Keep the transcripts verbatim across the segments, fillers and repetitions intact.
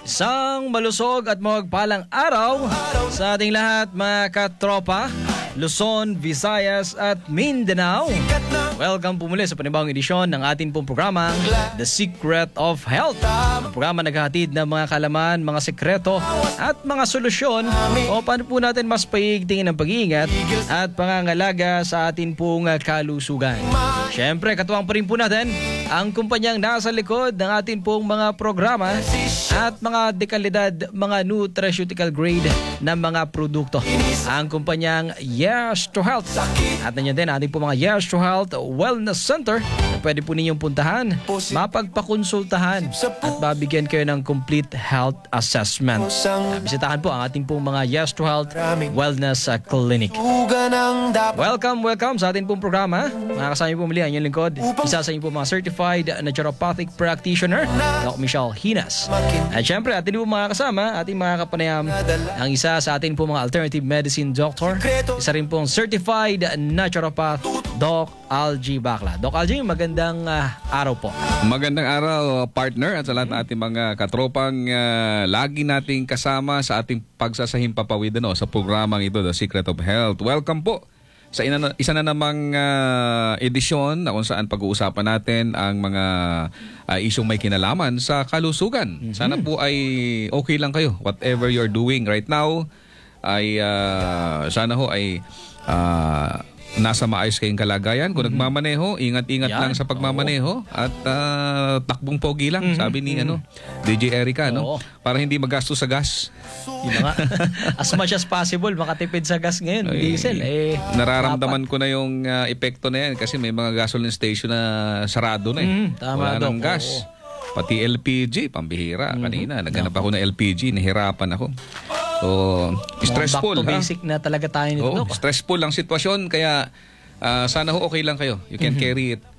Isang malusog at magpalang araw sa ating lahat mga katropa, Luzon, Visayas at Mindanao. Welcome po muli sa panibagong edisyon ng ating pong programa, The Secret of Health. Ang programa naghahatid ng mga kalaman, mga sekreto at mga solusyon o paano po natin mas paigtingin ang pag-iingat at pangangalaga sa ating pong kalusugan. Siyempre, katuwang pa rin po natin ang kumpanyang nasa likod ng ating pong mga programa at mga dekalidad, mga nutraceutical grade na mga produkto. Ang kumpanyang Yes to Health. At nandiyan din ating po mga Yes to Health Wellness Center na pwede po ninyong puntahan, mapagpakonsultahan at mabigyan kayo ng complete health assessment. Bisitahan po ang ating po mga Yes to Health Wellness Clinic. Welcome, welcome sa ating pong programa. Mga kasama po muli ang inyong lingkod. Isa sa inyo po mga certified naturopathic practitioner, Doc Michelle Hinas. At syempre, atin po mga kasama, ating mga kapanayam, ang isa sa atin po mga alternative medicine doctor, isa rin pong certified naturopath, Doc Algie Bacla. Doc Algie, magandang uh, araw po. Magandang araw, partner, at sa lahat ng ating mga katropang uh, lagi nating kasama sa ating pagsasahimpapawid ano, sa programang ito, The Secret of Health. Welcome po sa ina, isa na namang uh, edisyon na kung saan pag-uusapan natin ang mga uh, isyong may kinalaman sa kalusugan. Mm-hmm. Sana po ay okay lang kayo. Whatever you're doing right now, ay uh, sana ho ay uh, nasa maayos kayong kalagayan. Kung mm-hmm. nagmamaneho, ingat-ingat Yan. lang sa pagmamaneho. Oo. At uh, takbong pogi lang, mm-hmm. sabi ni ano, D J Erica, no? Para hindi magastos sa gas. Yun nga. As much as possible, makatipid sa gas ngayon, ay, diesel. Eh, nararamdaman dapat ko na yung uh, epekto na yan kasi may mga gasoline station na sarado na eh. Mm-hmm. Tama. Wala nang gas. Oo. Pati L P G, pambihira. Mm-hmm. Kanina, naghanap ako ng L P G, nahirapan ako. So, stressful. Back to basic na talaga tayo nito. Oo, stressful ang sitwasyon. Kaya uh, sana ho okay lang kayo. You can mm-hmm. carry it.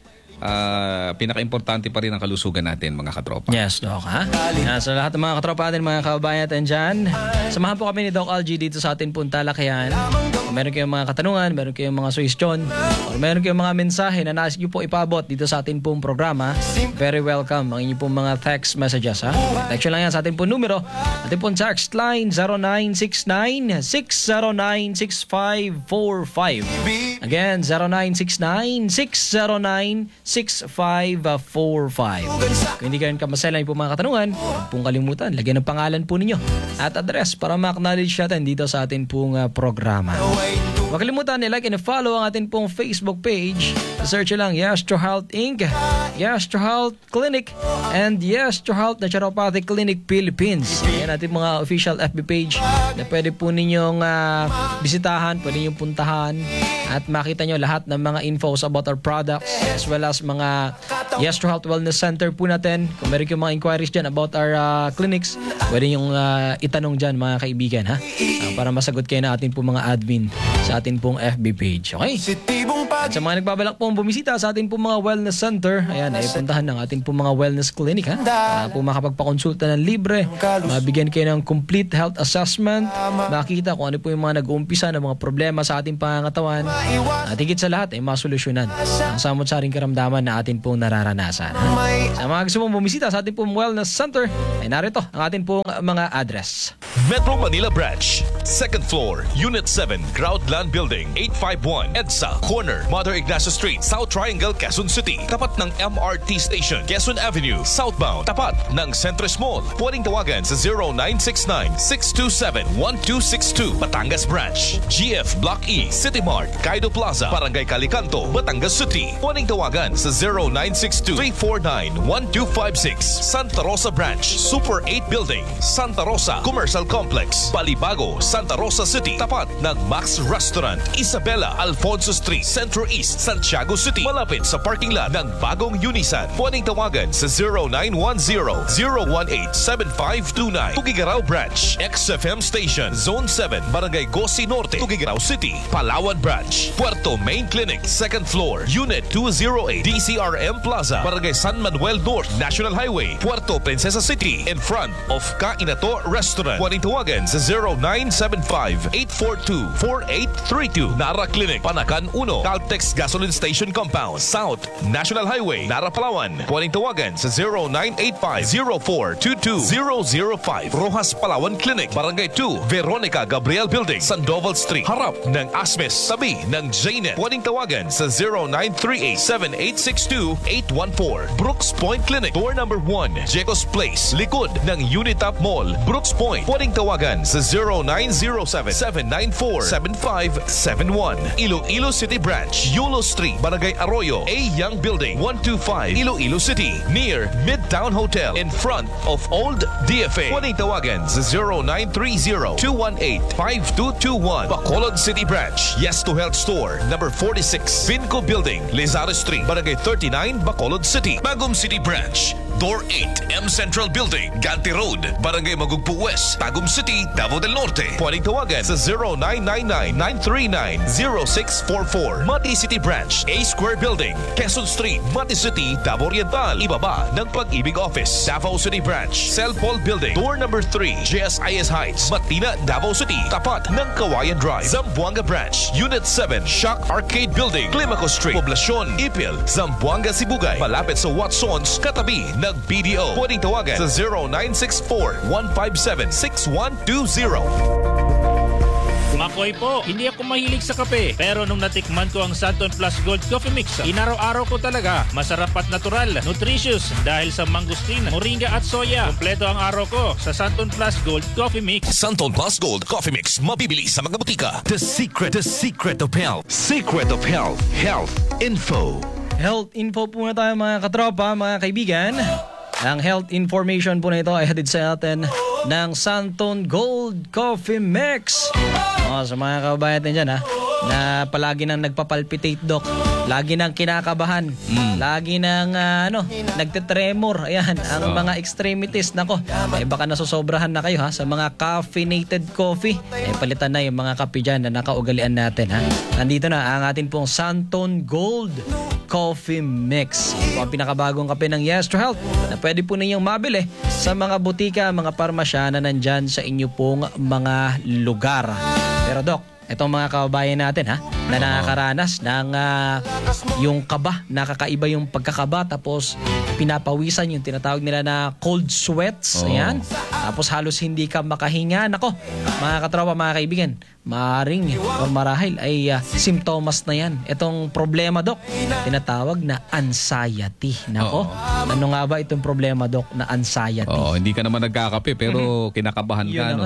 Uh, pinaka-importante pa rin ang kalusugan natin, mga katropa. Yes, Doc. Ha? Uh, sa lahat ng mga katropa natin, mga kababayan natin dyan, samahan po kami ni Doc Algie dito sa ating pong talakayan. Kung meron kayong mga katanungan, meron kayong mga suggestion, o meron kayong mga mensahe na nais nyo po ipabot dito sa ating pong programa, very welcome ang inyong pong mga text messages. Ha? Text lang yan sa ating pong numero. Ating pong text line zero nine six nine, six zero nine, six five four five. Again, zero nine six nine, six zero nine, six five four five. Kung hindi kayo kamaselan po mga katanungan, huwag pong kalimutan, lagyan ng pangalan po ninyo at address para ma-acknowledge natin dito sa ating pong uh, programa. Huwag kalimutan nilike and follow ang ating pong Facebook page. Search lang Yes to Health Incorporated, Yes to Health Clinic, and Yes to Health Naturopathic Clinic Philippines. Yan ating mga official F B page na pwede po ninyong uh, bisitahan, pwede ninyong puntahan at makita nyo lahat ng mga infos about our products as well as mga Yes to Health Wellness Center po natin. Kung meron kayong mga inquiries dyan about our uh, clinics, pwede nyo uh, itanong dyan mga kaibigan, ha? Uh, para masagot kayo na ating po mga admin sa ating pong F B page. Okay? At sa mga nagbabalak pong bumisita sa ating pong mga wellness center, ayan, ay puntahan ng ating pong mga wellness clinic, ha? Para po makapagpakonsulta ng libre, mabigyan kayo ng complete health assessment, makita kung ano po yung mga nag-uumpisa ng mga problema sa ating pangangatawan, at higit sa lahat ay masolusyonan ang samot-saring karamdaman na atin pong nararanasan. Ha? Sa mga gusto mong bumisita sa ating pong wellness center, ay narito ang ating pong mga address. Metro Manila Branch, second floor, Unit seven, Groundland Building, eight five one, EDSA, corner, Mother Ignacio Street, South Triangle, Quezon City. Tapat ng M R T Station, Quezon Avenue, southbound. Tapat ng Centris Mall. Pwedeng tawagan sa zero nine six nine, six two seven, one two six two. Batangas Branch, G F Block E, City Mart, Kaido Plaza, Barangay Calicanto, Batangas City. Pwedeng tawagan sa zero nine six two, three four nine, one two five six. Santa Rosa Branch, Super eight Building, Santa Rosa Commercial Complex, Balibago, Santa Rosa City. Tapat ng Max Restaurant, Isabela, Alfonso Street, Centro East, Santiago City. Malapit sa parking lot ng bagong Unisan. Pwedeng tawagan sa zero nine one zero, zero one eight, seven five two nine. Tugigaraw Branch, X F M Station, Zone seven, Barangay Gosi Norte, Tugigaraw City. Palawan Branch, Puerto Main Clinic, second floor, Unit two oh eight, D C R M Plaza, Barangay San Manuel North, National Highway, Puerto Princesa City, in front of Kainato Restaurant. Pwedeng Pwedeng tawagan sa zero nine seven five, eight four two, four eight three two. Nara Clinic, Panakan uno, Caltex Gasoline Station Compound, South National Highway, Nara, Palawan. Pwedeng tawagan sa zero nine eight five, zero four two two zero zero five. Rojas Palawan Clinic, Barangay two, Veronica Gabriel Building, Sandoval Street, harap ng Asmes, tabi ng J N E T. Pwedeng tawagan sa zero nine three eight, seven eight six two, eight one four. Brooks Point Clinic, door number one, Jecos Place, likod ng Unitop Mall, Brooks Point. Pwedeng tawagan sa zero nine zero seven, seven nine four, seven five seven one. Iloilo City Branch, Yulo Street, Barangay Arroyo, A Young Building, one two five, Iloilo City, near Midtown Hotel, in front of Old D F A. Pwedeng tawagan sa zero nine three zero, two one eight, five two two one. Bacolod City Branch, Yes to Health Store, number forty-six, Vinco Building, Lizardo Street, Barangay thirty-nine, Bacolod City. Bagum City Branch, Door eight, M Central Building, Ganti Road, Barangay Magugpo West, Tagum City, Davao del Norte. Pwedeng tawagan sa zero nine nine nine, nine three nine, zero six four four. Mati City Branch, A Square Building, Quezon Street, Mati City, Davao Oriental, ibaba ng Pag-ibig Office. Davao City Branch, Cell Paul Building, door number three, J S I S Heights, Matina, Davao City, tapat ng Kawayan Drive. Zamboanga Branch, Unit seven, Shock Arcade Building, Climaco Street, Poblacion, Ipil, Zamboanga, Sibugay, malapit sa Watsons, katabi ng B D O. Pwedeng tawagan sa zero nine six four, one five seven, six one two zero. Makoy po, hindi ako mahilig sa kape. Pero nung natikman ko ang Santon Plus Gold Coffee Mix, inaraw-araw ko talaga. Masarap at natural, nutritious dahil sa mangustin, moringa at soya. Kompleto ang araw ko sa Santon Plus Gold Coffee Mix. Santon Plus Gold Coffee Mix, mabibili sa mga butika. The secret, the secret of health. Secret of health, health info. Health info po na tayo mga katropa, mga kaibigan. Ang health information po na ito ay hatid sa atin ng Santon Gold Coffee Mix. O, sa mga kababayan natin dyan ha, na palagi nang nagpapalpitate, Doc. Lagi nang kinakabahan. Mm. Lagi nang uh, ano, nagtetremor. Ayan, ang oh. mga extremities. Nako, eh, baka nasusobrahan na kayo ha sa mga caffeinated coffee. Eh, palitan na yung mga kape dyan na nakaugalian natin ha. Nandito na ang atin pong Santon Gold Coffee Mix. Ito ang pinakabagong kape ng Yes to Health na pwede po ninyong mabili sa mga butika, mga parmasya na nandyan sa inyo pong mga lugar. Pero Doc, itong mga kababayan natin ha, na nakakaranas ng uh, yung kaba, nakakaiba yung pagkakaba, tapos pinapawisan yung tinatawag nila na cold sweats. Oh. Ayan. Tapos halos hindi ka makahinga. Nako, mga katropa, mga kaibigan, maaring o marahil ay uh, simptomas na yan. Itong problema, Doc, tinatawag na anxiety. Nako, oh. ano nga ba itong problema, Doc, na anxiety? Oh, hindi ka naman nagkakape pero kinakabahan ka, no?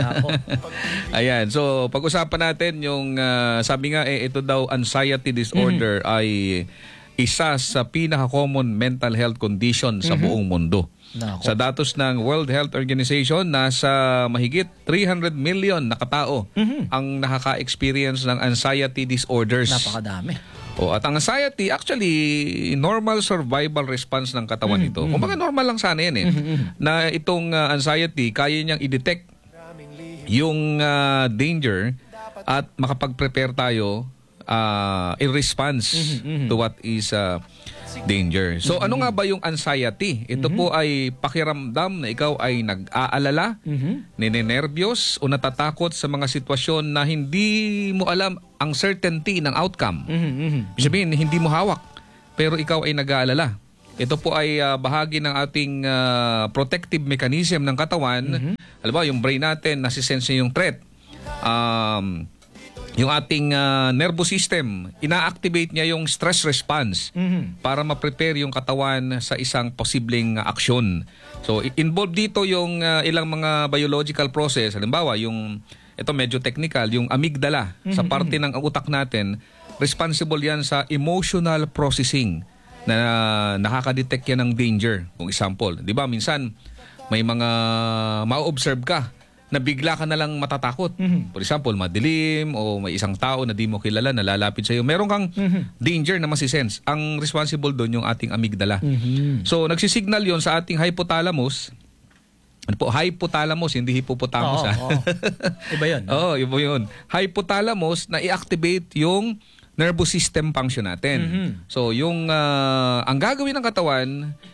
Ayan, so pag-usapan natin yung uh, sabi nga eh, ito daw anxiety disorder mm-hmm. ay isa sa pinaka-common mental health condition sa mm-hmm. buong mundo. Nako. Sa datos ng World Health Organization, nasa mahigit three hundred million na katao mm-hmm. ang nakaka-experience ng anxiety disorders. Napakadami. O, at ang anxiety, actually, normal survival response ng katawan mm-hmm. ito. Kumbaga normal lang sana yan eh. Mm-hmm. Na itong uh, anxiety, kaya niyang i-detect yung uh, danger at makapag-prepare tayo uh, in response mm-hmm. to what is uh, danger. So mm-hmm. ano nga ba yung anxiety? Ito mm-hmm. po ay pakiramdam na ikaw ay nag-aalala, mm-hmm. ninenervyos o natatakot sa mga sitwasyon na hindi mo alam ang certainty ng outcome. Mm-hmm. Ibig sabihin, hindi mo hawak pero ikaw ay nag-aalala. Ito po ay uh, bahagi ng ating uh, protective mechanism ng katawan. Mm-hmm. Alam mo, yung brain natin nasisense yung threat. Um, yung ating uh, nervous system, ina-activate niya yung stress response mm-hmm. para ma-prepare yung katawan sa isang posibleng uh, aksyon. So, involved dito yung uh, ilang mga biological process. Halimbawa, yung, ito medyo technical, yung amygdala mm-hmm. sa parte ng utak natin, responsible yan sa emotional processing na uh, nakaka-detect yan ng danger. Kung example, di ba, minsan may mga ma-observe ka na bigla ka na lang matatakot. Mm-hmm. For example, madilim o may isang tao na di mo kilala na lalapit sa iyo. Meron kang mm-hmm. danger na masisense. Ang responsible doon yung ating amygdala. Mm-hmm. So, nagsisignal yon sa ating hypothalamus. Ano po? Hypothalamus, hindi hippopotamus. Oo, oo. Iba yun. Oo, iba yun. Hypothalamus na i-activate yung nervous system function natin. Mm-hmm. So, yung uh, ang gagawin ng katawan,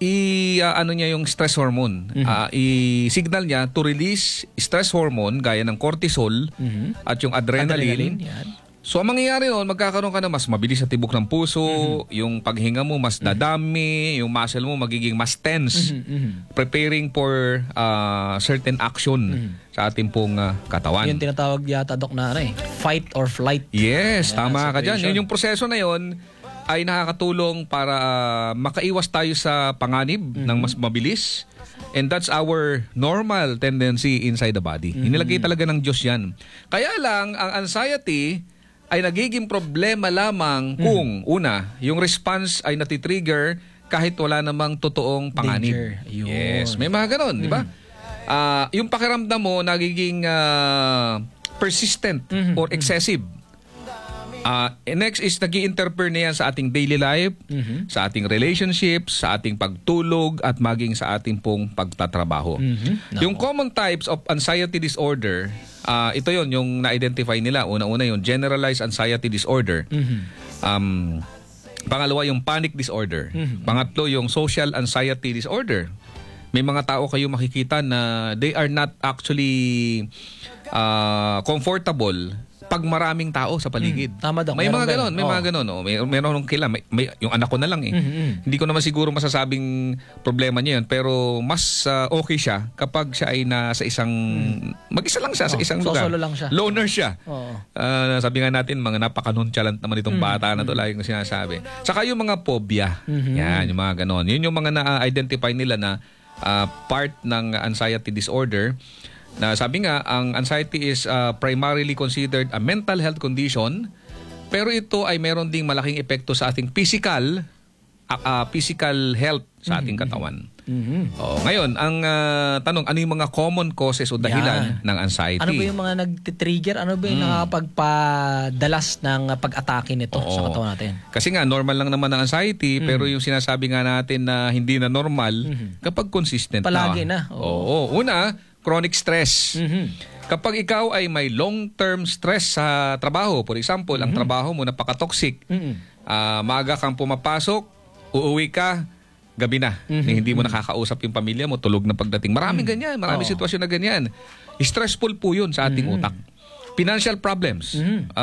i uh, ano niya yung stress hormone. Mhm. Ah, i-signal niya to release stress hormone gaya ng cortisol Mhm. at yung adrenaline. Yan. So ang mangyayari noon, magkakaroon ka na mas mabilis sa tibok ng puso, yung paghinga mo mas dadami, yung muscle mo magiging mas tense, Mhm, mhm. preparing for uh, certain action sa ating pong uh, katawan. Yung tinatawag yata, Dok, na ano eh, fight or flight. Yes, Ayan, tama ka dyan. situation. Yun yung proseso na yon ay nakakatulong para uh, makaiwas tayo sa panganib ng mas mabilis. And that's our normal tendency inside the body. Inilagay talaga ng Diyos yan. Kaya lang, ang anxiety ay nagiging problema lamang kung, una, yung response ay natitrigger kahit wala namang totoong panganib. Danger. Ayun. Yes, may mga ganon, di ba? Ah, yung pakiramdam mo nagiging ah, persistent or excessive. Ah, next is nag-i-interfere na yan sa ating daily life, sa ating relationships, sa ating pagtulog at maging sa ating pong pagtatrabaho. Mhm. Yung common types of anxiety disorder, ah, ito yon yung na-identify nila. Una-una yung generalized anxiety disorder. Um, pangalawa yung panic disorder. Pangatlo yung social anxiety disorder. May mga tao kayo makikita na they are not actually ah, comfortable pag maraming tao sa paligid. Mm, tama daw. May Meron mga ganon, ganun. may Oo. mga ganon. Oh. May, meron nung kila, may, may, yung anak ko na lang eh. Mhm. Hindi ko naman siguro masasabing problema niya yun, pero mas ah, okay siya kapag siya ay nasa isang, mag-isa lang siya sa Oh, isang sosolo lugar. lang siya. Loner siya. Oo. Ah, sabi nga natin, mga napaka-nonchalant naman itong bata na to, lagi ko sinasabi. Saka yung mga phobia. Yan, yung mga ganon. Yun yung mga na-identify nila na ah, part ng anxiety disorder. Na sabi nga, ang anxiety is uh, primarily considered a mental health condition, pero ito ay meron ding malaking epekto sa ating physical uh, uh, physical health sa ating katawan. Mhm. Oh, ngayon, ang uh, tanong, ano yung mga common causes o dahilan Yan. ng anxiety? Ano ba yung mga nagtitrigger? Ano ba yung nakakapagpadalas ng pag-atake nito Oo. sa katawan natin? Kasi nga, normal lang naman ang anxiety, pero yung sinasabi nga natin na hindi na normal, kapag consistent Palagi na. na. Oo. Una, chronic stress. Mhm. Kapag ikaw ay may long-term stress sa trabaho, for example, ang trabaho mo napaka-toxic, Mhm. ah, maaga kang pumapasok, uuwi ka, gabi na, na hindi mo nakakausap yung pamilya mo, tulog na pagdating. Maraming ganyan, maraming Oo. sitwasyon na ganyan. Stressful po yun sa ating utak. Financial problems.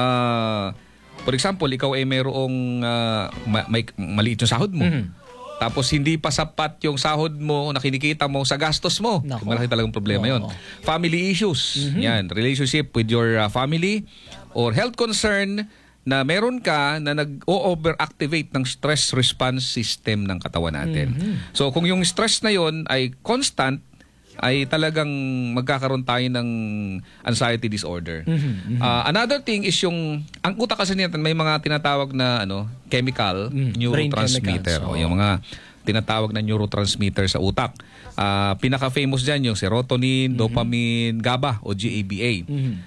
Ah, for example, ikaw ay mayroong ah, ma- may maliit yung sahod mo. Tapos hindi pa sapat yung sahod mo na kinikita mo sa gastos mo. Nako. Malaki talagang problema Oo. yon. Family issues. Yan, relationship with your uh, family or health concern na meron ka na nag-overactivate ng stress response system ng katawan natin. So kung yung stress na yon ay constant, ay talagang magkakaroon tayo ng anxiety disorder. Uh, another thing is yung ang utak kasi natin may mga tinatawag na ano chemical Mm, brain neurotransmitter chemicals, o yung mga tinatawag na neurotransmitter sa utak. Uh, pinaka-famous diyan yung serotonin, dopamine, GABA o G A B A.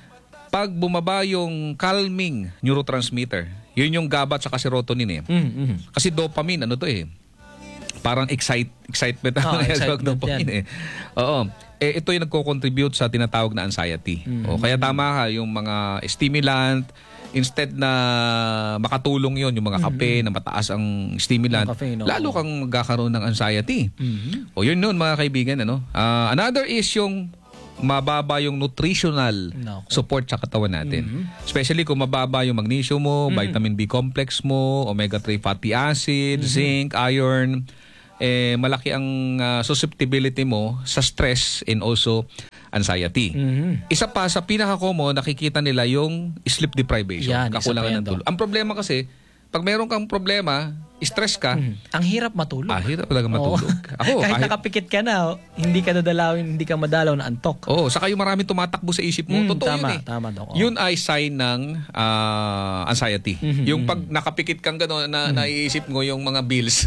Pag bumaba yung calming neurotransmitter, yun yung GABA at saka serotonin eh. Mhm. Kasi dopamine ano to eh, parang excite, excitement ang Ah, excitement dopamine eh. Oo. Eh, ito yung nagko-contribute sa tinatawag na anxiety. O, kaya tama ka, yung mga stimulant, instead na makatulong yon yung mga kape na mataas ang stimulant, Ang caffeine, oo. lalo kang magkakaroon ng anxiety. O yun nun mga kaibigan. Ano? Ah, another is yung mababa yung nutritional Nako. support sa katawan natin. Especially kung mababa yung magnesium mo, vitamin B complex mo, omega three fatty acid, zinc, iron, eh malaki ang ah, susceptibility mo sa stress and also anxiety. Mhm. Isa pa sa pinaka-common, nakikita nila yung sleep deprivation, Yan, isa pa kakulangan yan, ng tulog. Ang problema kasi, pag meron kang problema, stress ka, Ang hirap matulog. ah, hirap talaga Oo. matulog. Ako, kahit, kahit, nakapikit ka na, hindi ka dadalawin, hindi ka madalaw na antok. oh, saka yung maraming tumatakbo sa isip mo, Mm, totoo tama, yun eh. tama, Dok. Oo. Yun ay sign ng ah, anxiety. Mhm, Yung pag nakapikit kang gano'n, na, naiisip mo yung mga bills.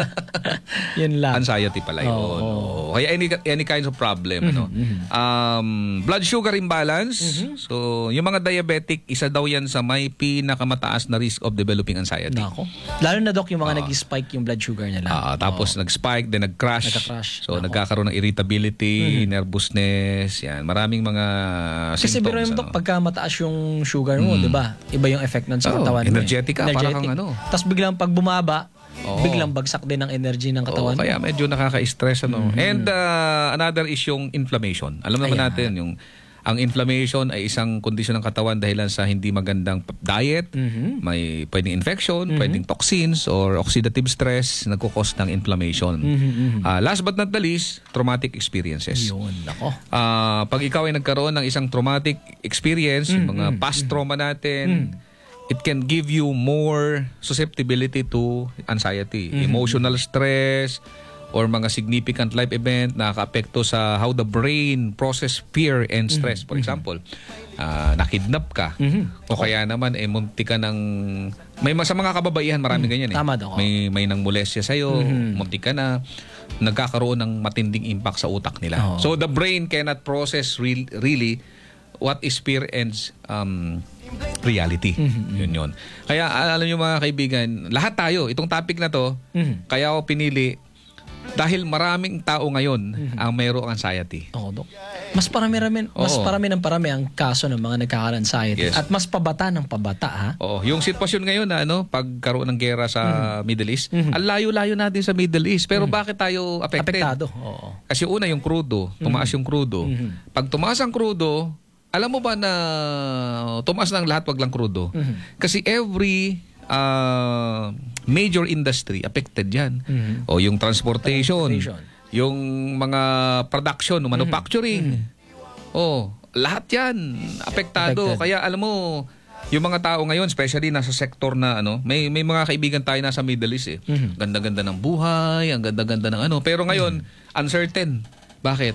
Yun lang. Anxiety pala yun. Oo. Oo. Kaya any, any kinds of problem. ano. Um, blood sugar imbalance. So, yung mga diabetic, isa daw yan sa may pinakamataas na risk of developing anxiety. Nako. Lalo na, Dok, yung mga nag-spike yung blood sugar nila. Ah, tapos nag-spike, then nag-crash. Nagka-crash. So, Nako. nagkakaroon ng irritability, nervousness, yan. Maraming mga Kasi biro symptoms. yung, Dok, ano. pagka mataas yung sugar mo, di ba? Iba yung effect nun sa Oo, katawan mo. energetic ka, para kang ano. Tapos biglang pag bumaba, Oo. biglang bagsak din ang energy ng Oo, katawan mo. kaya medyo nakaka-stress ano. And uh, another is yung inflammation. Alam naman Ayan. natin yung ang inflammation ay isang kondisyon ng katawan dahilan sa hindi magandang p- diet. Mhm. May pwedeng infection, pwedeng toxins or oxidative stress nagko-cause ng inflammation. Mhm, mhm. Ah, last but not the least, traumatic experiences. Yun, nako. Ah, pag ikaw ay nagkaroon ng isang traumatic experience, yung mga past trauma natin, it can give you more susceptibility to anxiety, emotional stress, or mga significant life event na nakaka-apekto sa how the brain process fear and stress. For example, ah, nakidnap ka, o kaya naman eh munti ka ng may sa mga kababaihan maraming ganyan eh. Tama, Dok. May may nang molestya sa iyo, munti ka na nagkakaroon ng matinding impact sa utak nila. Oo. So the brain cannot process real, really what is fear and um, reality. Yun yun. Kaya alam niyo mga kaibigan, lahat tayo, itong topic na to, Mhm. kaya ako pinili dahil maraming tao ngayon ang mayroong anxiety. Oo, Dok. Mas parami-rami, mas Oo. parami ng parami ang kaso ng mga nagkaka-anxiety. Yes. At mas pabata ng pabata, ha? Oo, yung sitwasyon ngayon na ano, pagkaroon ng gera sa Middle East, ang layo-layo natin sa Middle East. Pero bakit tayo affected? Apektado. Oo. Kasi una yung crudo, tumaas yung crudo. Pag tumaas ang crudo, alam mo ba na tumaas ng lahat, wag lang crudo? Kasi every uh, major industry affected yan. O yung transportation, Transportation. yung mga production, manufacturing. O, lahat yan apektado. Affected. Kaya alam mo, yung mga tao ngayon, especially nasa sektor na ano, may may mga kaibigan tayo nasa Middle East eh. Ganda-ganda ng buhay, ang ganda-ganda ng ano. Pero ngayon, uncertain. Bakit?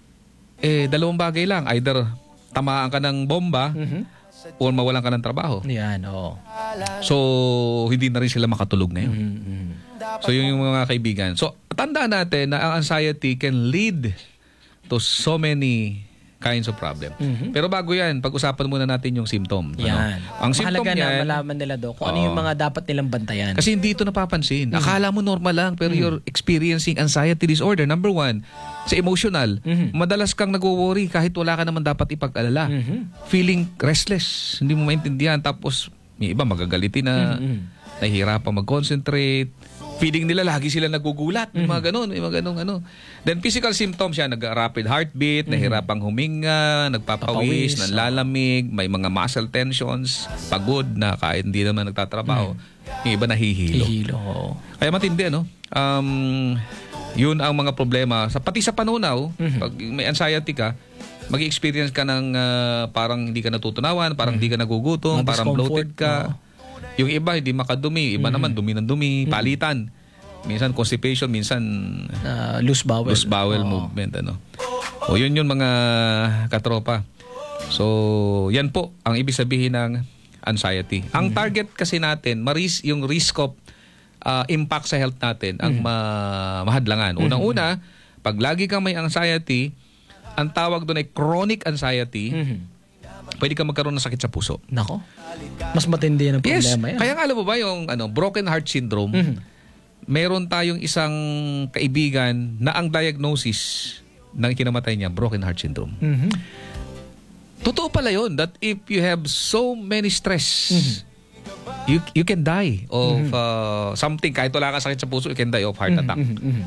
Eh, dalawang bagay lang. Either tamaan ka ng bomba or mawalan ka ng trabaho. Yan, oo. So, hindi na rin sila makatulog ngayon. Mhm. So, yun yung mga kaibigan. So, tandaan natin na ang anxiety can lead to so many kinds of problem. Pero bago yan, pag-usapan muna natin yung symptom. Ano? Yan. Ang symptom Mahalaga na yan, malaman nila, Dok, kung ano Oo. yung mga dapat nilang bantayan. kasi hindi ito napapansin. Akala mo normal lang, pero you're experiencing anxiety disorder. Number one, sa emotional, madalas kang nag-worry kahit wala ka naman dapat ipag-alala. Feeling restless, hindi mo maintindihan. Tapos, may iba magagalitin na, nahihirapan mag-concentrate. Feeling nila lagi sila nagugulat. May mga ganun, may mga ganun ano. Then physical symptoms yan, nag-rapid heartbeat, nahihirapang huminga, nagpapawis, Papawis, nanlalamig, may mga muscle tensions, pagod na kahit hindi naman nagtatrabaho. Yung iba nahihilo. Hihilo, oo. Kaya matindi ano. Um, yun ang mga problema. Sa, pati sa panunaw, pag may anxiety ka, mag-experience ka ng ah, parang hindi ka natutunawan, parang hindi ka nagugutom, Mga parang bloated discomfort, ka. Yung iba hindi makadumi, iba naman dumi ng dumi, palitan. Minsan constipation, minsan Ah, loose bowel. loose bowel Oo. movement ano. O yun yun mga katropa. So, yan po ang ibig sabihin ng anxiety. Ang target kasi natin, maris yung risk of uh, impact sa health natin ang ma- mahadlangan. Unang-una, pag lagi kang may anxiety, ang tawag doon ay chronic anxiety, Mhm. pwede ka magkaroon ng sakit sa puso. Nako. Mas matindi ang Yes. problema yan. Kaya nga alam mo ba yung ano, broken heart syndrome? Meron tayong isang kaibigan na ang diagnosis ng kinamatay niya, broken heart syndrome. Mhm. Totoo pala yun that if you have so many stress, you you can die of uh, something. Kahit wala ka sakit sa puso, you can die of heart attack.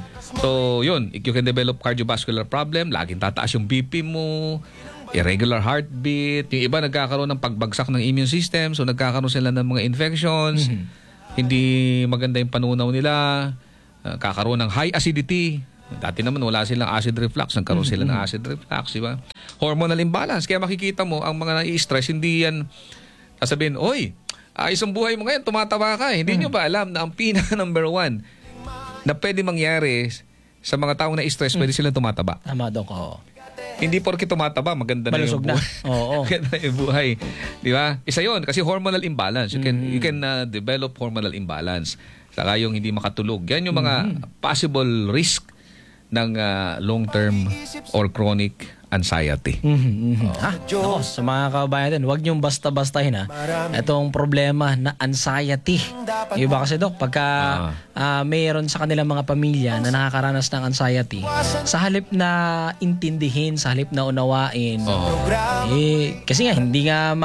So, yun. You can develop cardiovascular problem. Laging tataas yung B P mo. Irregular heartbeat. Yung iba nagkakaroon ng pagbagsak ng immune system. So, nagkakaroon sila ng mga infections. Hindi maganda yung panunaw nila. Uh, kakaroon ng high acidity. Dati naman wala silang acid reflux. Nagkaroon sila ng acid reflux. Diba? Hormonal imbalance. Kaya makikita mo, ang mga nai-stress, hindi yan sasabihin, oy, ayos ang buhay mo ngayon, tumataba ka. Hindi nyo ba alam na ang pinaka number one na pwede mangyari sa mga taong na-stress, pwede silang tumataba. Tama, Dok. Oo. Hindi porke tumataba, maganda na Malusog yung na. buhay. Oo. Maganda na yung buhay. Di ba? Isa yun, kasi hormonal imbalance. You can, you can uh, develop hormonal imbalance. Saka yung hindi makatulog. Yan yung mga possible risk ng uh, long-term or chronic anxiety. Mhm, mhm. Ha? Ako, sa mga kabayan din, huwag niyong basta-bastahin ha. Itong problema na anxiety. Yung iba kasi, Dok, pagka ah, mayroon sa kanilang mga pamilya na nakakaranas ng anxiety, sa halip na intindihin, sa halip na unawain, eh, kasi nga, hindi nga mat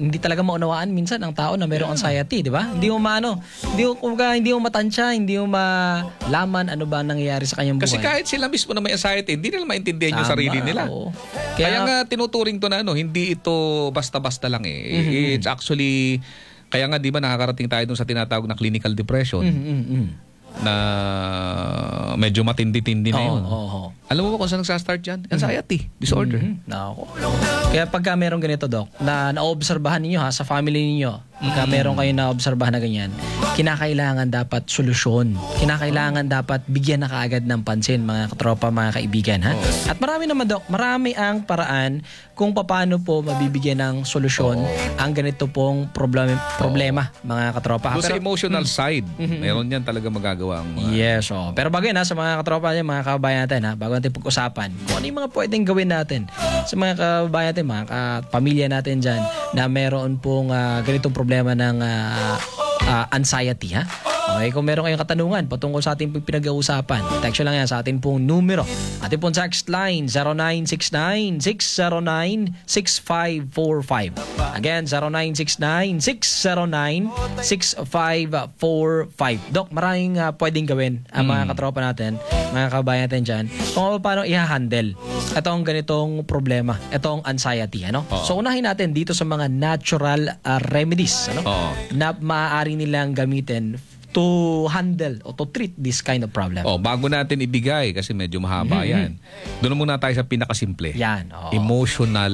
hindi talaga maunawaan minsan ang tao na mayroong anxiety, di ba? Hindi mo maano, hindi mo, kumbaga, hindi mo matansya, hindi mo malaman ano ba nangyayari sa kanyang buhay. Kasi kahit sila mismo na may anxiety, hindi nila maintindihan yung Tama, sarili nila. oo. Kaya, Kaya- nga tinuturing to na ano, hindi ito basta-basta lang eh. Mm-hmm. It's actually, kaya nga di ba nakakarating tayo dun sa tinatawag na clinical depression Mm, mm, mm. na medyo matindi-tindi na Oo, yun. oo, oo. Alam mo ba kung saan nagsastart yan? Anxiety disorder. Mhm. Nako. Kaya pagka meron ganito, Doc, na naobserbahan ninyo ha, sa family ninyo, pagka meron kayo naobserbahan na ganyan, kinakailangan dapat solusyon. Kinakailangan dapat bigyan na kaagad ng pansin, mga katropa, mga kaibigan. Ha? At marami naman, Doc, marami ang paraan kung paano po mabibigyan ng solusyon ang ganito pong problema, problema mga katropa. Doon sa Pero- emotional side, meron yan talaga magagawa ang mga- Yes, oh. Pero bago yun ha, sa mga katropa niya, mga kababayan natin ha, bago natin pag-usapan, kung ano yung mga pwedeng gawin natin sa mga kababayan natin, mga kapamilya natin dyan, na meron pong ah, ganitong problema ng ah, ah, anxiety ha. Okay, kung meron kayong katanungan patungkol sa ating pinag-uusapan, text lang yan sa ating pong numero. Ating pong text line zero nine six nine, six zero nine, six five four five. Again, zero nine six nine, six zero nine, six five four five. Doc, maraming uh, pwedeng gawin ang mga katropa natin, mga kabayan natin dyan, kung paano i-handle itong ganitong problema, itong anxiety. Ano? Oo. So, unahin natin dito sa mga natural uh, remedies ano? Oo. na maaari nilang gamitin to handle or to treat this kind of problem. Oh, bago natin ibigay kasi medyo mahaba yan. Doon muna tayo sa pinakasimple. Yan. oo. Emotional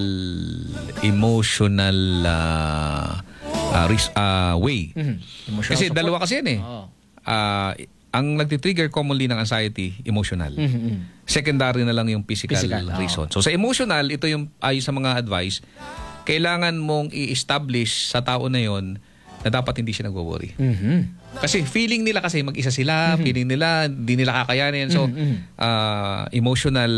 emotional uh, uh, ris- uh, way. Mhm. Emotional Kasi support. dalawa kasi yan eh. Oo. Ah, ang nagtitrigger commonly ng anxiety, emotional. Mhm. Secondary na lang yung physical, Physical, oo. reason. So sa emotional, ito yung ayon sa mga advice, kailangan mong i-establish sa tao na yon na dapat hindi siya nagwo-worry. Mhm. Kasi feeling nila kasi mag-isa sila, feeling nila hindi nila kakayanin. So ah, emotional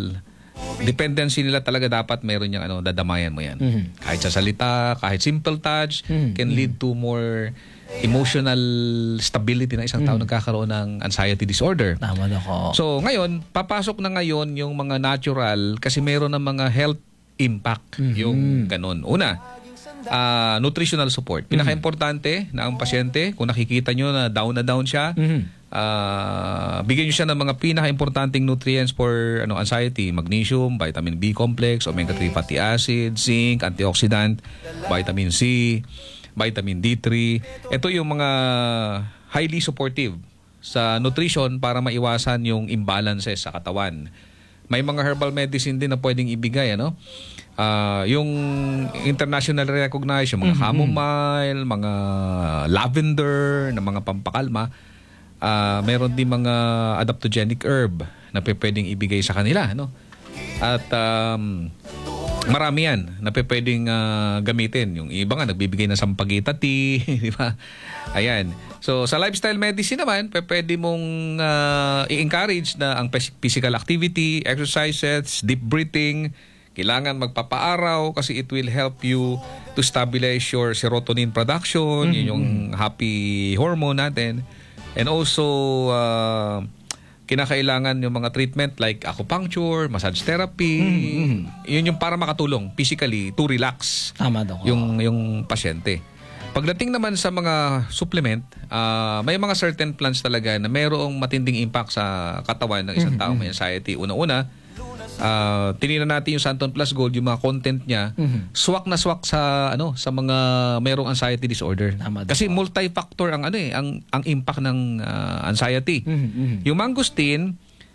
dependency nila talaga dapat meron yung ano, dadamayan mo yan. Mhm. Kahit sa salita, kahit simple touch Mhm. can lead to more emotional stability na isang tao nagkakaroon ng anxiety disorder. Tama na ko. So ngayon, papasok na ngayon yung mga natural kasi meron ng mga health impact yung ganun. Una, ah, nutritional support. Pinaka-importante na ang pasyente, kung nakikita nyo na down na down siya, Mhm. ah, bigyan nyo siya ng mga pinaka-importanting nutrients for ano anxiety, magnesium, vitamin B complex, omega three fatty acid, zinc, antioxidant, vitamin C, vitamin D three. Ito yung mga highly supportive sa nutrition para maiwasan yung imbalances sa katawan. May mga herbal medicine din na pwedeng ibigay, ano? Ah, yung internationally recognized, yung mga chamomile, mga lavender, na mga pampakalma. Ah, meron din mga adaptogenic herb na pwedeng ibigay sa kanila, no? At um, marami yan na pwedeng ah, gamitin. Yung iba nga nagbibigay ng sampagita tea, di ba? Ayan. So sa lifestyle medicine naman, pwede mong ah, i-encourage na ang phys- physical activity, exercises, deep breathing. Kailangan magpapaaraw kasi it will help you to stabilize your serotonin production, yun yung happy hormone natin. And also, uh, kinakailangan yung mga treatment like acupuncture, massage therapy. Yun yung para makatulong physically to relax Tama daw. yung yung pasyente. Pagdating naman sa mga supplement, ah, may mga certain plants talaga na mayroong matinding impact sa katawan ng isang tao may anxiety. Una-una, ah, tinignan natin yung Santon Plus Gold, yung mga content niya, swak na swak sa ano sa mga mayroong anxiety disorder. Tama daw. Kasi multi-factor ang ano eh, ang ang impact ng ah, anxiety. Mhm, mhm. Yung mangosteen,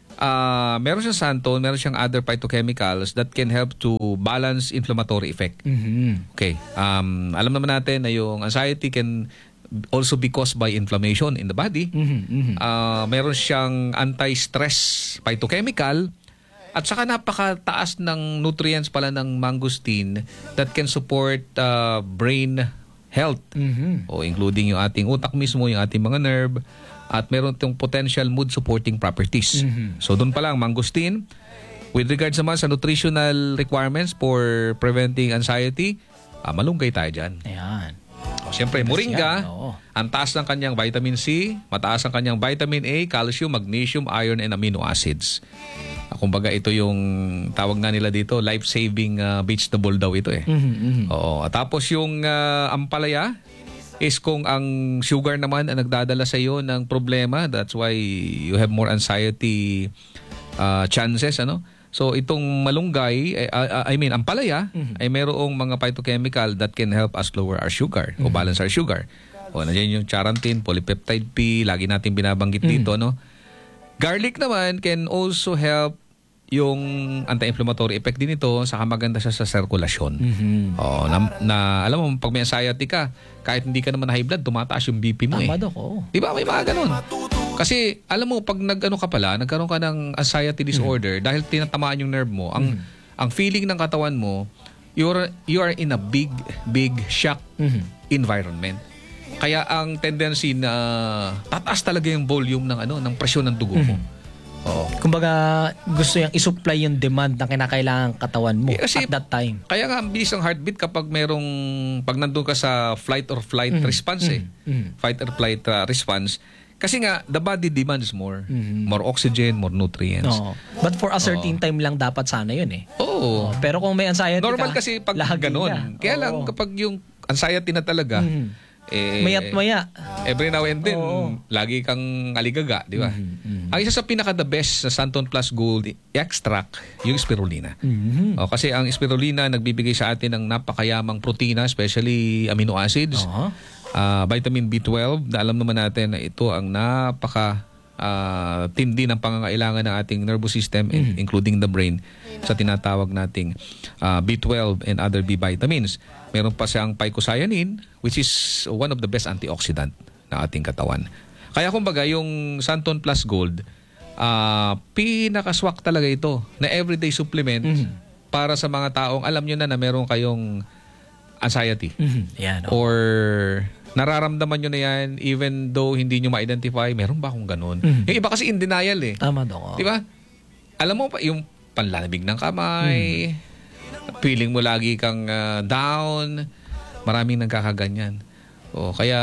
ah meron siyang santon, meron siyang other phytochemicals that can help to balance inflammatory effect. Mhm. Okay. Um, alam naman natin na yung anxiety can also be caused by inflammation in the body. Mhm, mhm. Ah, meron siyang anti-stress phytochemical at saka napakataas ng nutrients pala ng mangosteen that can support ah, brain health. Mhm. O including yung ating utak mismo, yung ating mga nerve, at meron itong potential mood supporting properties. So doon pa lang, mangosteen. With regards naman sa nutritional requirements for preventing anxiety, ah, malunggay tayo dyan. Ayan. O, siyempre, moringa, yan, oo. ang taas ng kanyang vitamin C, mataas ang kanyang vitamin A, calcium, magnesium, iron, and amino acids. Uh, kumbaga ito yung tawag nga nila dito, life-saving uh, vegetable daw ito eh. Mhm, mhm. Oo. Tapos yung uh, ampalaya is kung ang sugar naman ang nagdadala sa iyo ng problema, that's why you have more anxiety uh, chances, ano? So itong malunggay, eh, uh, I mean ampalaya, Mhm. ay merong mga phytochemical that can help us lower our sugar o balance our sugar. O nandiyan yung charantin, polypeptide P, lagi natin binabanggit dito, no? Garlic naman can also help yung anti-inflammatory effect din ito, saka maganda siya sa sirkulasyon. Mhm. Oh, na, na alam mo pag may anxiety ka, kahit hindi ka naman high blood, tumataas yung B P mo Tama, eh. Dok. Oo. 'Di ba? May mga ganun. Kasi alam mo pag nag-ano ka pala, nagkaroon ka ng anxiety disorder dahil tinatamaan yung nerve mo, ang ang feeling ng katawan mo, you're you are in a big big shock Mhm. environment. Kaya ang tendency na tataas talaga yung volume ng ano, ng presyon ng dugo mo. Oo. Kumbaga, gusto niyang isupply yung demand na kinakailangan katawan mo Eh, kasi- at that time. Kaya nga ang bilis ang heartbeat kapag merong pag nandun ka sa flight or flight response eh. Mhm. Fight or flight uh, response. Kasi nga the body demands more. Mhm. More oxygen, more nutrients. No. But for a certain time lang dapat sana yun eh. Oo. Oh, pero kung may anxiety Normal ka, kasi pag lagi ganun. na. Kaya lang Oo. kapag yung anxiety na talaga, Mhm. eh, Mayat maya. every now and then, Oo. lagi kang aligaga, di ba? Mhm, Ang isa sa pinaka-the best sa Santon Plus Gold extract, yung spirulina. Mhm. O, kasi ang spirulina nagbibigay sa atin ng napakayamang protina, especially amino acids, Oo. ah, vitamin B twelve, na alam naman natin na ito ang napaka ah, tindi ng pangangailangan ng ating nervous system, in- including the brain, sa tinatawag nating ah, B twelve and other B vitamins. Meron pa siyang phycocyanin, which is one of the best antioxidant ng ating katawan. Kaya kumbaga, yung Santon Plus Gold, ah, pinakaswak talaga ito na everyday supplement para sa mga taong alam nyo na na meron kayong anxiety. Mhm. Yan. oh. Or nararamdaman nyo na yan even though hindi nyo ma-identify, meron ba akong ganun? Mhm. Yung iba kasi in denial eh. Tama, Dok. Di ba? Alam mo pa, yung panlalamig ng kamay, feeling mo lagi kang ah, down, maraming nagkakaganyan. O, kaya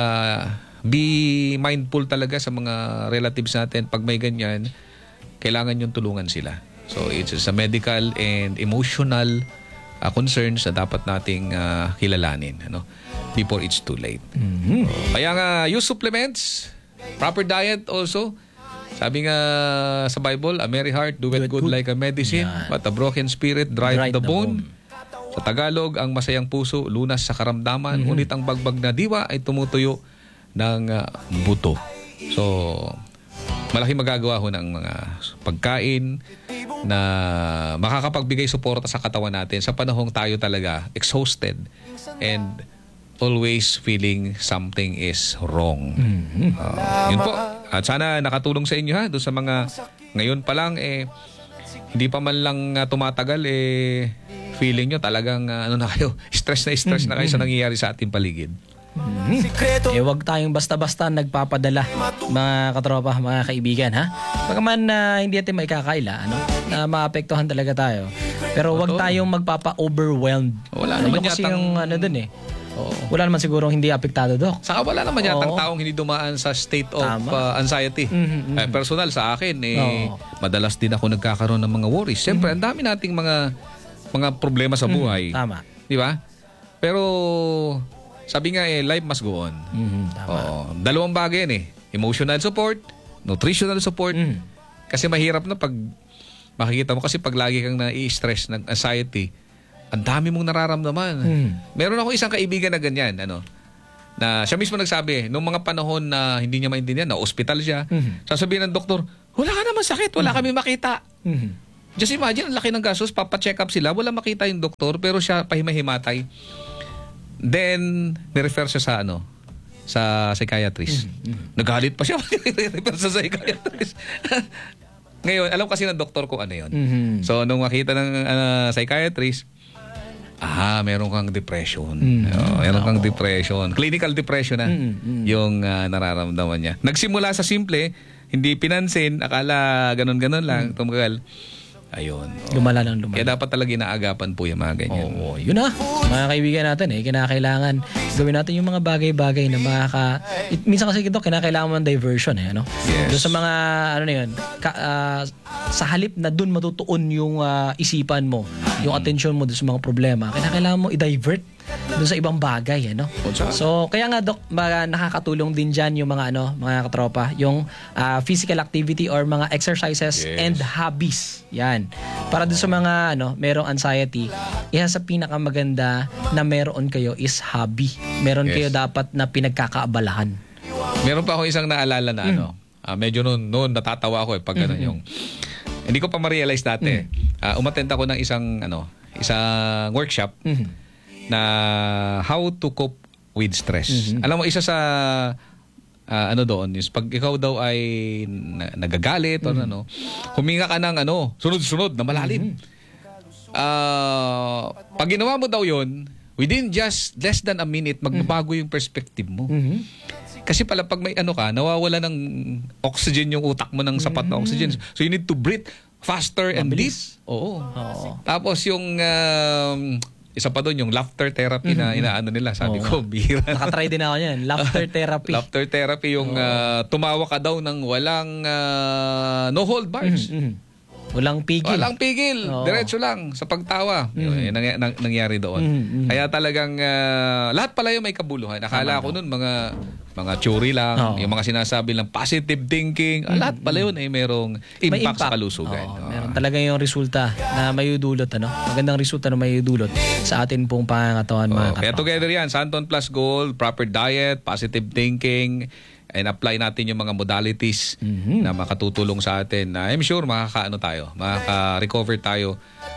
be mindful talaga sa mga relatives natin. Pag may ganyan, kailangan yung tulungan sila. So it's a medical and emotional uh, concerns na dapat nating uh, kilalanin, ano, before it's too late. Mhm. Kaya nga, use supplements, proper diet also. Sabi nga sa Bible, a merry heart doeth good, like a medicine, but a broken spirit drieth Drieth the the bone. Sa Tagalog, ang masayang puso, lunas sa karamdaman, ngunit ang bagbag na diwa ay tumutuyo ng uh, buto. So, malaki magagawa ho ng mga pagkain na makakapagbigay suporta sa katawan natin sa panahong tayo talaga exhausted and always feeling something is wrong. Uh, yun po. At sana nakatulong sa inyo ha, doon sa mga ngayon pa lang eh hindi pa man lang uh, tumatagal eh feeling nyo talagang uh, ano na kayo, stress na stress na kayo sa nangyayari sa ating paligid. Eh, wag tayong basta-basta nagpapadala, mga katropa, mga kaibigan, ha? Bagaman na hindi natin maikakaila, ano? Na maapektuhan talaga tayo. Pero wag Totoo. tayong magpapa-overwhelmed. Wala Ano naman kasi yatang- yung ano dun eh. Oo. Wala naman sigurong hindi apektado, Dok. Saka wala naman yatang Oo. taong hindi dumaan sa state of Tama. uh, anxiety. Mhm, mhm. Eh, personal sa akin, eh, Oo. madalas din ako nagkakaroon ng mga worries. Siyempre, ang dami nating mga mga problema sa buhay. Tama. Di ba? Pero, sabi nga eh, life must go on. Mhm, tama. Oo. Dalawang bagay yan eh. Emotional support, nutritional support. Mhm. Kasi mahirap na pag makikita mo. Kasi pag lagi kang nai-stress ng anxiety, ang dami mong nararamdaman. Mhm. Meron ako isang kaibigan na ganyan, ano, na siya mismo nagsabi, nung mga panahon na hindi niya maintindihan, na ospital siya, Mhm. sasabihin ng doktor, wala ka naman sakit, wala kami makita. Mhm. Just imagine, ang laki ng gastos, papacheck up sila, wala makita yung doktor, pero siya pahimahimatay. Then, nirefer siya sa ano, sa psychiatrist. Nagalit pa siya, nirefer sa psychiatrist. Ngayon, alam kasi ng doktor kung ano yun. Mhm. So, nung makita ng uh, psychiatrist, ah, meron kang depression. Mm. Oh, meron kang depression. Clinical depression na Mm, mm. yung uh, nararamdaman niya. Nagsimula sa simple, hindi pinansin, akala ganun-ganun lang, tumagal. Ayun. Oo. Lumala ng lumala. Kaya dapat talaga inaagapan po yung mga ganyan. Oo, yun na. Mga kaibigan natin eh, kinakailangan gawin natin yung mga bagay-bagay na makaka... It, minsan kasi ito, kinakailangan mo ng diversion eh, ano? Yes. Doon sa mga, ano na yun, ka, ah, sa halip na doon matutuon yung ah, isipan mo, yung attention mo doon sa mga problema, kinakailangan mo i-divert doon sa ibang bagay, ano? So, kaya nga, Dok, mga nakakatulong din dyan yung mga, ano, mga katropa, yung ah, physical activity or mga exercises Yes. and hobbies. Yan. Para doon sa mga, ano, merong anxiety, isa sa pinakamaganda na meron kayo is hobby. Meron Yes. kayo dapat na pinagkakaabalahan. Meron pa ako isang naalala na ano, ah, medyo noon, noon natatawa ako eh pag ganun yung, hindi ko pa ma-realize dati. Ah, umattend ako ng isang, ano, isang workshop na how to cope with stress. Alam mo, isa sa ah, ano doon is pag ikaw daw ay na- nagagalit o ano, huminga ka ng ano, sunod-sunod na malalim. Ah, pag ginawa mo daw yun, within just less than a minute, magbabago yung perspective mo. Kasi pala pag may ano ka, nawawala ng oxygen yung utak mo ng sapat na oxygen. So you need to breathe faster and deep. Oo. Oo. Tapos yung um, isa pa doon yung laughter therapy na inaano nila. Sabi ko, bihira. Nakatry din ako yan. Laughter therapy. Laughter therapy yung ah, tumawa ka daw ng walang ah, no hold bars. Mhm. Walang pigil. Walang pigil. Oo. Diretso lang sa pagtawa. Yun, yung nangy- nang- nangyari doon. Mhm, mhm. Kaya talagang ah, lahat pala yung may kabuluhan. Akala ko noon mga mga theory lang, Oo. yung mga sinasabi lang positive thinking. Ah, lahat pala yun ay merong May impact, sa kalusugan. Oo, Oo. meron talaga yung resulta na mayudulot, ano? Magandang resulta na mayudulot sa atin pong pangangatawan, mga Oh, kaya katropa. together yan, Santon Plus Gold, proper diet, positive thinking, and apply natin yung mga modalities na makatutulong sa atin. Na I'm sure makakaano tayo, makaka-recover tayo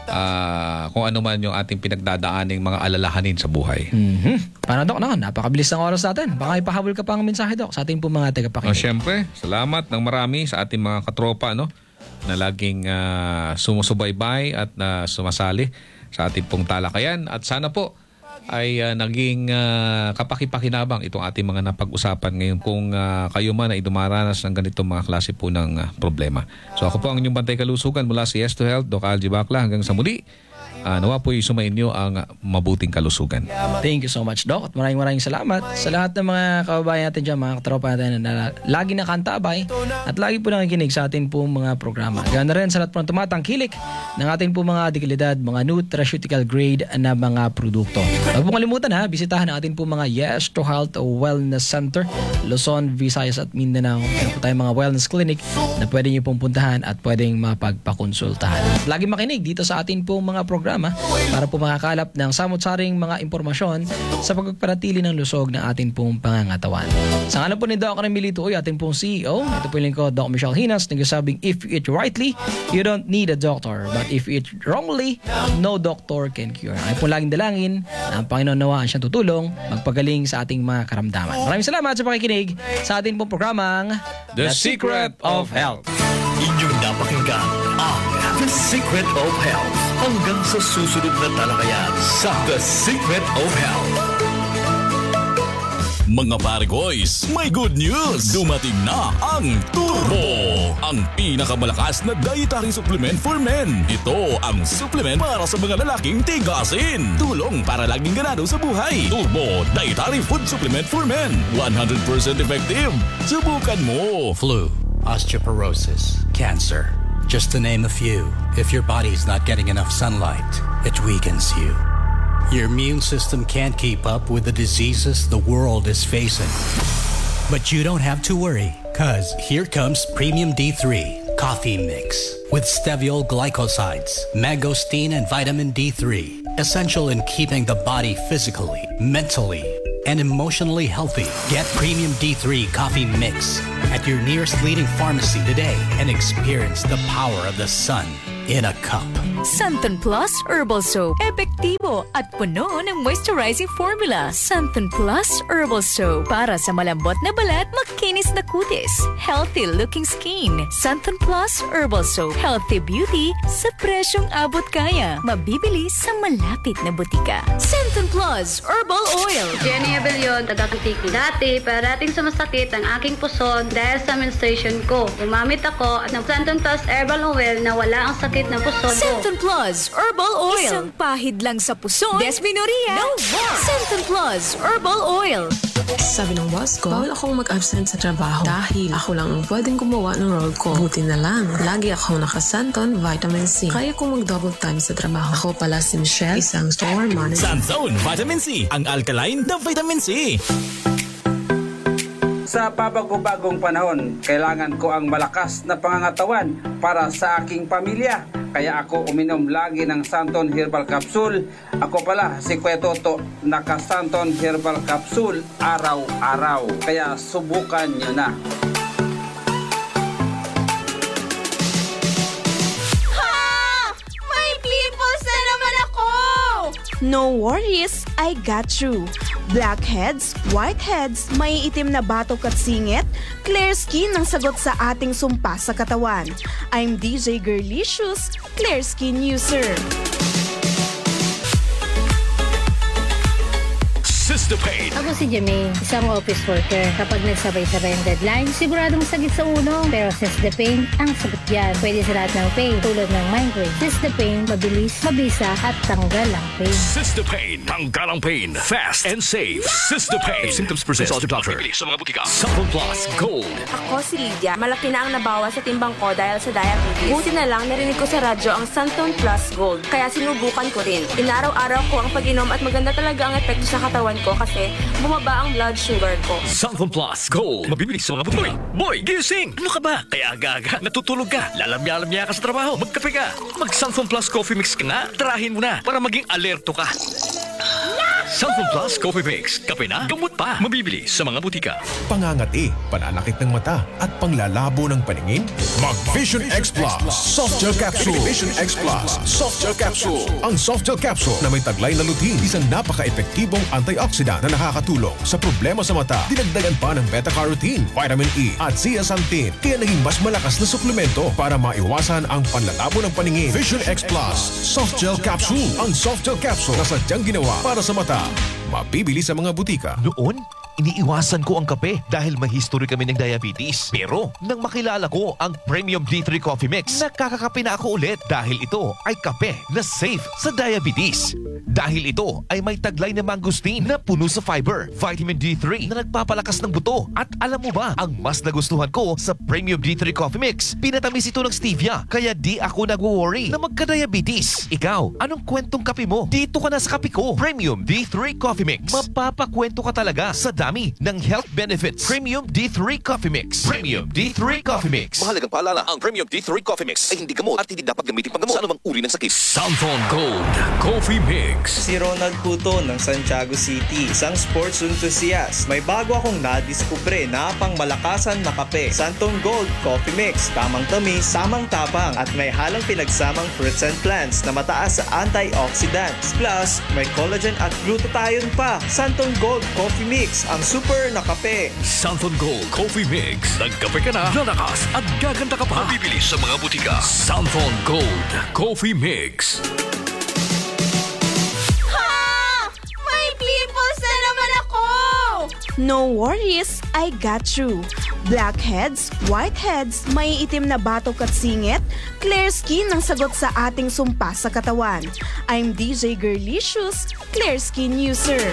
ah, kung ano man yung ating pinagdadaaning mga alalahanin sa buhay. Mhm. Paano, Dok? No, napakabilis ng oras natin. Baka ipahabol ka pang mensahe, Dok, sa ating pong mga Oh, tagapakinig. syempre, salamat ng marami sa ating mga katropa no, na laging ah, sumusubaybay at na sumasali sa ating pong talakayan. At sana po ay ah, naging ah, kapakipakinabang itong ating mga napag-usapan ngayon kung ah, kayo man ay dumaranas ng ganitong mga klase po ng ah, problema. So ako po ang inyong bantay kalusugan mula sa Yes to Health, Doc Algie Bacla. Hanggang sa muli, ah, nawa po sumainyo ang ah, mabuting kalusugan. Thank you so much, Doc. At maraming maraming salamat sa lahat ng mga kababayan natin dyan, mga katropa natin na lagi nakantabay at lagi po nakikinig sa atin pong mga programa. Ganoon na rin sa lahat po ng tumatangkilik ng ating pong mga dekalidad, mga nutraceutical grade na mga produkto. Huwag pong kalimutan ha, bisitahan ang ating pong mga Yes to Health Wellness Center, Luzon, Visayas at Mindanao. Meron po tayong mga wellness clinic na pwede niyo pong puntahan at pwedeng mapagpakonsultahan. Lagi makinig dito sa ating pong mga programa para po makakalap ng samot-saring mga impormasyon sa pagpapanatili ng lusog ng ating pong pangangatawan. Sa ngalan po ni Doc Remilito, ating pong C E O, ito po yung lingkod, Doc Michelle Hinas, nagsasabing, if you eat rightly, you don't need a doctor. But if you eat wrongly, no doctor can cure. Ay po laging dalangin na ang Panginoon nawa ang siyang tutulong magpagaling sa ating mga karamdaman. Maraming salamat sa pakikinig sa ating pong programang The Secret of Health. Inyong napakinggan ang The Secret of Health. Hanggang sa susunod na talakayan sa The Secret of Health. Mga pare boys, may good news! Dumating na ang Turbo! Ang pinakamalakas na dietary supplement for men. Ito ang supplement para sa mga lalaking tigasin. Tulong para laging ganado sa buhay. Turbo Dietary Food Supplement for Men. one hundred percent effective. Subukan mo! Flu, osteoporosis, cancer, just to name a few. If your body's not getting enough sunlight, it weakens you. Your immune system can't keep up with the diseases the world is facing. But you don't have to worry, cause here comes Premium D three Coffee Mix with steviol glycosides, mangosteen and vitamin D three. Essential in keeping the body physically, mentally, and emotionally healthy. Get Premium D three Coffee Mix at your nearest leading pharmacy today and experience the power of the sun in a cup. Santon Plus Herbal Soap. Epektibo at puno ng moisturizing formula. Santon Plus Herbal Soap. Para sa malambot na balat, makinis na kutis. Healthy looking skin. Santon Plus Herbal Soap. Healthy beauty sa presyong abot kaya. Mabibili sa malapit na butika. Santon Plus Herbal Oil. Jenny Abellion, taga-Kutiki. Dati, parating sumasakit ang aking puson dahil sa menstruation ko. Gumamit ako at ng Santon Plus Herbal Oil na wala ang sakit ng puson ko. Santon Plus Herbal Oil. Isang pahid lang sa puson. Desmenorrhea. No more. Santon Plus Herbal Oil. Sabi ng boss ko, bawal akong mag-absent sa trabaho dahil ako lang ang pwedeng gumawa ng role ko. Buti na lang, lagi akong nakasanton Vitamin C. Kaya kong mag-double time sa trabaho. Ako pala si Michelle, isang store manager. Santon Vitamin C, ang alkaline na vitamin C. Sa pabago-bagong panahon, kailangan ko ang malakas na pangangatawan para sa aking pamilya. Kaya ako uminom lagi ng Santon Herbal Capsule. Ako pala si Kuya Toto, naka Santon Herbal Capsule araw-araw. Kaya subukan nyo na. No worries, I got you. Blackheads, whiteheads, may itim na batok at singit, clear skin ang sagot sa ating sumpa sa katawan. I'm D J Girlicious, clear skin user. Sistapain. Ako si Jermaine, isang office worker. Kapag nagsabay-sabay ang deadline, siguradong sagit sa uno. Pero Sistapain, ang sagot yan. Pwede sa lahat ng pain, tulad ng migraine. Sistapain, mabilis, mabisa, at tanggal ang pain. Sistapain. Tanggal ang pain. Fast and safe. Sistapain. If symptoms persist, consult your doctor. Sa mga butika. Santon Plus Gold. Ako si Lydia. Malaki na ang nabawas sa timbang ko dahil sa diabetes. Buti na lang narinig ko sa radyo ang Santon Plus Gold. Kaya sinubukan ko rin. Inaraw-araw ko ang pag-inom at maganda talaga ang epekto sa katawan ko kasi bumaba ang blood sugar ko. Santon Plus Gold. Mabibili sa mga butika. Boy, gising! Ano ka ba? Kaya aga-aga, natutulog ka. Lalamya-lamya ka sa trabaho. Magkape ka. Mag-Santon Plus Coffee Mix ka nga. Tarahin mo na para maging alerto ka. Santon Plus Coffee Mix. Kape na, gamot pa. Mabibili sa mga butika. Pangangati, pananakit ng mata, at panglalabo ng paningin? Mag Vision X Plus Soft Gel Capsule. Vision X Plus Soft Gel Capsule. Ang Soft Gel Capsule na may taglay na lutein, isang napaka-epektibong antioxidant na nakakatulong sa problema sa mata. Dinagdagan pa ng beta-carotene, vitamin E, at zeaxanthin, kaya naging mas malakas na suplemento para maiwasan ang panlalabo ng paningin. Vision X Plus Soft Gel Capsule. Ang Soft Gel Capsule na sadyang ginawa para sa mata. Mabibili sa mga butika. Noon, iniiwasan ko ang kape dahil may history kami ng diabetes. Pero nang makilala ko ang Premium D three Coffee Mix, nakakakape na ako ulit dahil ito ay kape na safe sa diabetes. Dahil ito ay may taglay na mangosteen na puno sa fiber, vitamin D three na nagpapalakas ng buto. At alam mo ba, ang mas nagustuhan ko sa Premium D three Coffee Mix, pinatamis ito ng stevia, kaya di ako nagwo-worry na magka-diabetes. Ikaw, anong kwentong kape mo? Dito ka na sa kape ko. Premium D three Coffee Mix. Mapapakwento ka talaga sa dami ng health benefits. Premium D three Coffee Mix. Premium D three Coffee Mix. Mahalagang paalala, ang Premium D three Coffee Mix ay hindi gamot at hindi dapat gamitin panggamot sa anumang uri ng sakit. Santon Gold Coffee Mix. Si Ronald Puto ng Santiago City, isang sports enthusiast. May bago akong nadiskubre na pang malakasan na kape. Santon Gold Coffee Mix. Tamang tamis, samang tapang at may halong pinagsamang fruits and plants na mataas sa antioxidants. Plus, may collagen at glutathione pa. Santon Gold Coffee Mix, ang super na kape. Santon Gold Coffee Mix. Nagkape ka na, lalakas at gaganda ka pa. Mabibili sa mga butika. Santon Gold Coffee Mix. No worries, I got you. Blackheads, whiteheads, may itim na batok at singit, clear skin ang sagot sa ating sumpa sa katawan. I'm D J Girlicious, clear skin user.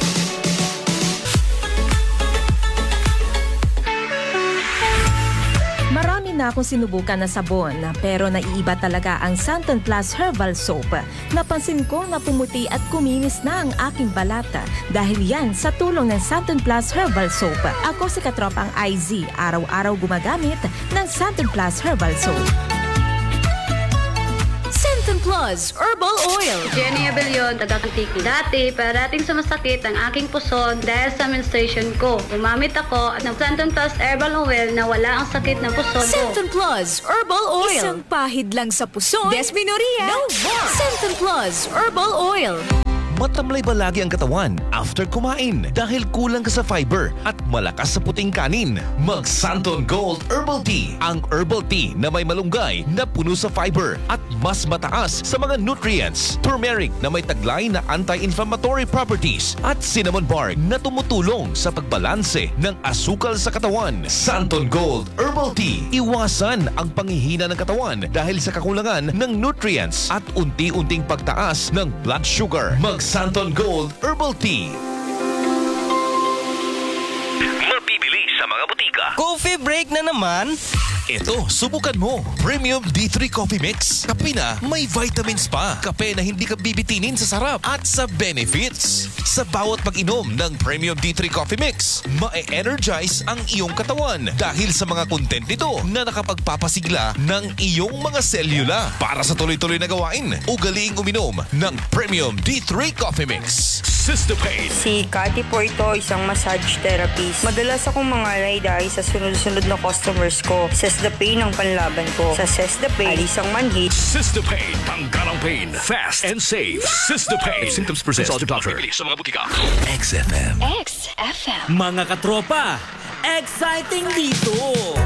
Marami na akong sinubukan na sabon, pero naiiba talaga ang Santon Plus Herbal Soap. Napansin ko na pumuti at kuminis na ang aking balata dahil yan sa tulong ng Santon Plus Herbal Soap. Ako si katropang I Z, araw-araw gumagamit ng Santon Plus Herbal Soap. Santon Plus Herbal Oil. Jenny Abellion, ngayon, taga-Antique. Dati, parating sumasakit ang aking puson dahil sa menstruation ko. Gumamit ako ng Santon Plus Herbal Oil na wala ang sakit ng puson ko. Santon Plus Herbal Oil. Isang pahid lang sa puson. Desmenorrhea. No more. Santon Plus Herbal Oil. Matamlay ba lagi ang katawan after kumain dahil kulang ka sa fiber at malakas sa puting kanin? Mag Santon Gold Herbal Tea. Ang herbal tea na may malunggay na puno sa fiber at mas mataas sa mga nutrients. Turmeric na may taglay na anti-inflammatory properties at cinnamon bark na tumutulong sa pagbalanse ng asukal sa katawan. Santon Gold Herbal Tea. Iwasan ang panghihina ng katawan dahil sa kakulangan ng nutrients at unti-unting pagtaas ng blood sugar. Mag Santon Gold Herbal Tea. Mabibili sa mga butika. Coffee break na naman? Ito, subukan mo. Premium D three Coffee Mix. Kape na may vitamins pa. Kape na hindi ka bibitinin sa sarap at sa benefits. Sa bawat pag-inom ng Premium D three Coffee Mix, ma-energize ang iyong katawan dahil sa mga content nito na nakapagpapasigla ng iyong mga selula. Para sa tuloy-tuloy na gawain, ugaliing uminom ng Premium D three Coffee Mix. System-Pain. Si Cathy po ito, isang massage therapist. Madalas akong mangalay dahil sa sunod-sunod na customers ko. System-Pain ang panlaban ko. Sa System-Pain, alis ang manhid. System-Pain. Tanggal ang pain. Fast and safe. System-Pain. If symptoms persist, consult your doctor. Mabibili sa mga butika. X F M. X F M. Mga katropa, exciting dito!